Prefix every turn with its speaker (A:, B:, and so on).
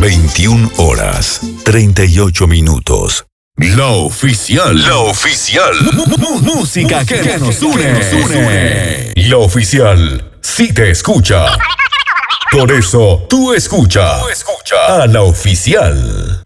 A: 21 horas, 38 minutos.
B: La oficial. La oficial. Música que nos une. La oficial sí te escucha. Por eso tú escucha a la oficial.